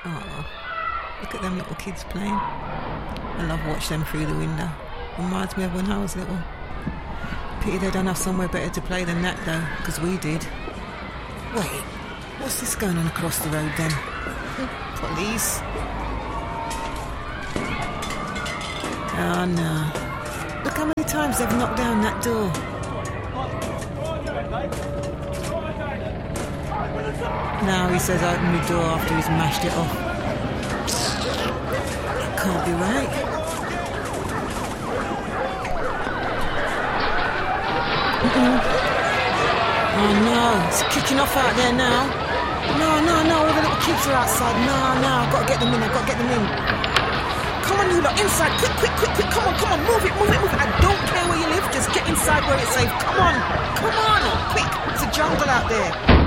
Oh, look at them little kids playing. I love watching them through the window. Reminds me of when I was little. Pity they don't have somewhere better to play than that though, because we did. Wait, what's this going on across the road then? Police? Oh no. Look how many times they've knocked down that door. Now he says open the door after he's mashed it off. That can't be right. Oh no, it's kicking off out there now. No, all the little kids are outside. No, I've got to get them in, Come on, you lot, inside, quick, come on, move it. I don't care where you live, just get inside where it's safe. Come on, quick, it's a jungle out there.